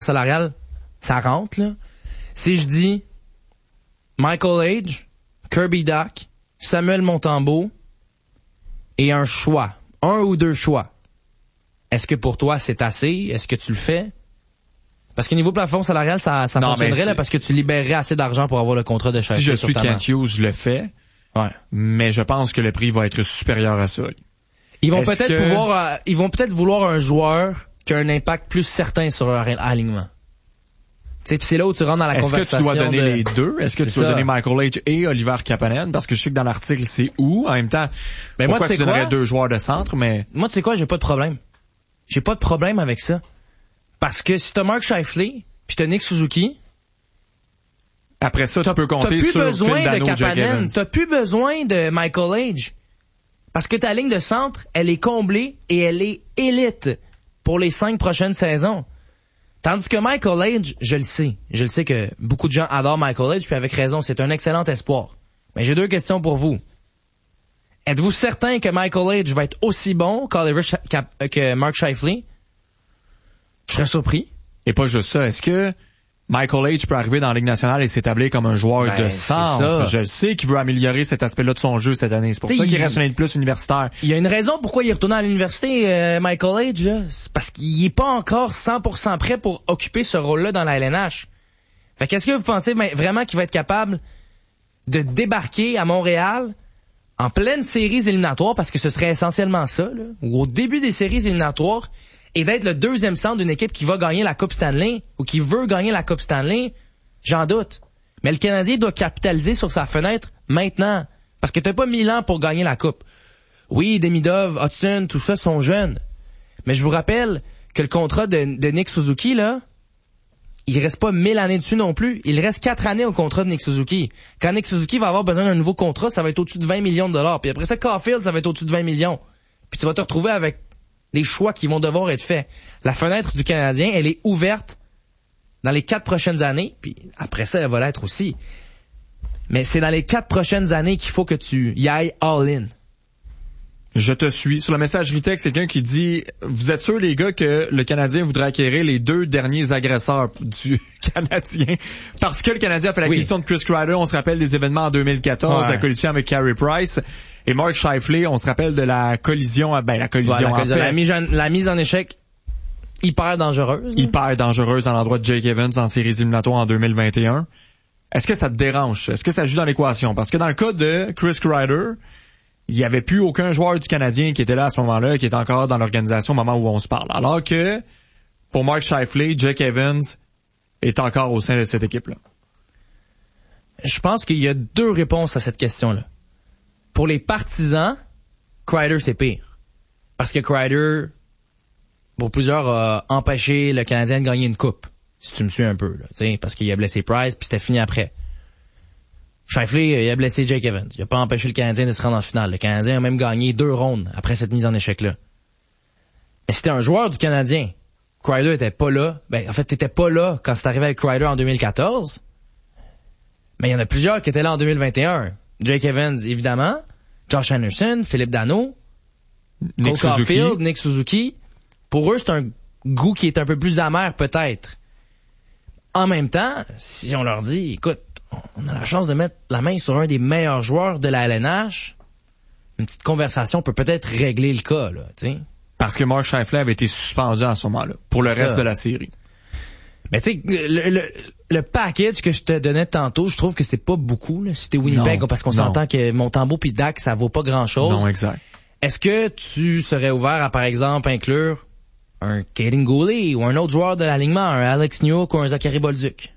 salariale, ça rentre, là. Si je dis Michael Age, Kirby Dach, Samuel Montembeault et un choix, 1 ou 2 choix, est-ce que pour toi c'est assez? Est-ce que tu le fais? Parce que niveau plafond salarial, ça fonctionnerait là, parce que tu libérerais assez d'argent pour avoir le contrat de Scheifele. Si je suis Kent Hughes, je le fais. Ouais. Mais je pense que le prix va être supérieur à ça. Ils vont peut-être vouloir un joueur qui a un impact plus certain sur leur alignement. Tu sais, puis c'est là où tu rentres dans la conversation. Est-ce que tu dois donner les deux? Est-ce que tu dois donner Michael Age et Oliver Kapanen? Parce que je sais que dans l'article, c'est où. En même temps, pourquoi tu donnerais 2 joueurs de centre, mais... Moi, tu sais quoi? J'ai pas de problème. J'ai pas de problème avec ça. Parce que si t'as Mark Scheifele, puis t'as Nick Suzuki... Après ça, tu peux compter sur Phil Dano, Jack Evans. T'as plus besoin de Michael Age. Parce que ta ligne de centre, elle est comblée et elle est élite pour les 5 prochaines saisons. Tandis que Michael Age, je le sais que beaucoup de gens adorent Michael Age, puis avec raison, c'est un excellent espoir. Mais j'ai 2 questions pour vous. Êtes-vous certain que Michael Age va être aussi bon que Mark Scheifele? Je serais surpris. Et pas juste ça, est-ce que Michael Age peut arriver dans la Ligue nationale et s'établir comme un joueur de centre? Je le sais qu'il veut améliorer cet aspect-là de son jeu cette année. C'est pour ça qu'il reste une année de plus universitaire. Il y a une raison pourquoi il est retourné à l'université, Michael Age, là. C'est parce qu'il est pas encore 100% prêt pour occuper ce rôle-là dans la LNH. Fait qu'est-ce que vous pensez vraiment qu'il va être capable de débarquer à Montréal en pleine séries éliminatoires, parce que ce serait essentiellement ça, là, ou au début des séries éliminatoires, et d'être le 2e centre d'une équipe qui va gagner la Coupe Stanley ou qui veut gagner la Coupe Stanley? J'en doute. Mais le Canadien doit capitaliser sur sa fenêtre maintenant, parce que t'as pas 1000 ans pour gagner la Coupe. Oui, Demidov, Hudson, tout ça sont jeunes. Mais je vous rappelle que le contrat de Nick Suzuki, là, il reste pas 1000 années dessus non plus. Il reste 4 années au contrat de Nick Suzuki. Quand Nick Suzuki va avoir besoin d'un nouveau contrat, ça va être au-dessus de 20 millions de dollars. Puis après ça, Caulfield, ça va être au-dessus de 20 millions. Puis tu vas te retrouver avec des choix qui vont devoir être faits. La fenêtre du Canadien, elle est ouverte dans les 4 prochaines années, puis après ça, elle va l'être aussi. Mais c'est dans les 4 prochaines années qu'il faut que tu y ailles all-in. Je te suis. Sur le messagerie texte, quelqu'un qui dit « Vous êtes sûr, les gars, que le Canadien voudrait acquérir les 2 derniers agresseurs du Canadien? » Parce que le Canadien a fait l'acquisition de Chris Kreider. On se rappelle des événements en 2014, la collision avec Carey Price. Et Mark Scheifele, on se rappelle de la collision, la mise en échec hyper dangereuse. Hyper dangereuse à l'endroit de Jake Evans en séries éliminatoires en 2021. Est-ce que ça te dérange? Est-ce que ça joue dans l'équation? Parce que dans le cas de Chris Kreider, il n'y avait plus aucun joueur du Canadien qui était là à ce moment-là, qui était encore dans l'organisation au moment où on se parle. Alors que, pour Mark Scheifele, Jake Evans est encore au sein de cette équipe-là. Je pense qu'il y a 2 réponses à cette question-là. Pour les partisans, Kreider, c'est pire. Parce que Kreider, pour plusieurs, a empêché le Canadien de gagner une coupe. Si tu me suis un peu, là, parce qu'il a blessé Price, puis c'était fini après. Scheifele, il a blessé Jake Evans. Il a pas empêché le Canadien de se rendre en finale. Le Canadien a même gagné 2 rondes après cette mise en échec-là. Mais c'était un joueur du Canadien. Kreider était pas là. En fait, t'étais pas là quand c'est arrivé avec Kreider en 2014. Mais il y en a plusieurs qui étaient là en 2021. Jake Evans, évidemment. Josh Anderson, Philippe Dano. Nick Caulfield, Nick Suzuki. Pour eux, c'est un goût qui est un peu plus amer, peut-être. En même temps, si on leur dit, écoute, on a la chance de mettre la main sur un des meilleurs joueurs de la LNH, une petite conversation peut peut-être régler le cas, là, tu sais. Parce que Mark Scheifele avait été suspendu à ce moment-là, pour le reste de la série. Mais tu sais, le package que je te donnais tantôt, je trouve que c'est pas beaucoup, là. C'était Winnipeg, parce qu'on s'entend que Montembeault pis Dach, ça vaut pas grand-chose. Non, exact. Est-ce que tu serais ouvert à, par exemple, inclure un Kaden Goulet ou un autre joueur de l'alignement, un Alex Newhook ou un Zachary Bolduc?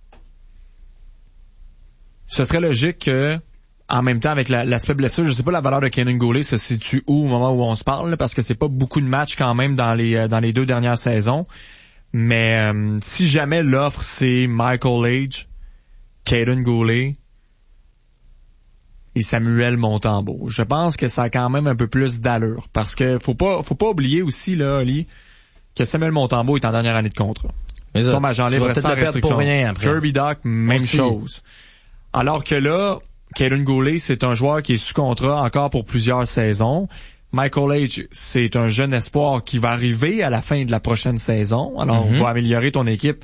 Ce serait logique que, en même temps, avec l'aspect blessure, je sais pas la valeur de Kaden Goulet se situe où au moment où on se parle, là, parce que c'est pas beaucoup de matchs quand même dans les 2 dernières saisons. Mais si jamais l'offre c'est Michael Age, Kaden Goulet et Samuel Montembeault, je pense que ça a quand même un peu plus d'allure. Parce que faut pas oublier aussi, là, Oli, que Samuel Montembeault est en dernière année de contrat. Mais tombe à Jean libre sans restriction. Kirby Dach, même chose. Alors que là, Kaden Goulet, c'est un joueur qui est sous contrat encore pour plusieurs saisons. Michael H, c'est un jeune espoir qui va arriver à la fin de la prochaine saison. Alors, on va améliorer ton équipe